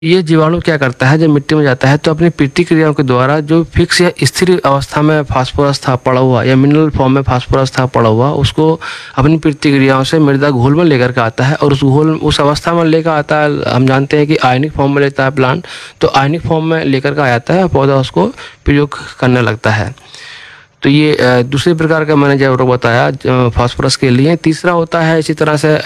ये जीवाणु क्या करता है, जब मिट्टी में जाता है तो अपनी प्रतिक्रियाओं के द्वारा जो फिक्स या स्थिर अवस्था में फास्फोरस था पड़ा हुआ या मिनरल फॉर्म में फास्फोरस था पड़ा हुआ, उसको अपनी प्रतिक्रियाओं से मृदा घोल में लेकर के आता है और उस अवस्था में लेकर आता है। हम जानते हैं कि आयनिक फॉर्म में लेता है प्लांट, तो आयनिक फॉर्म में लेकर के आ जाता है, पौधा उसको प्रयोग करने लगता है। तो ये दूसरे प्रकार का मैंने जो बताया फास्फोरस के लिए। तीसरा होता है इसी तरह से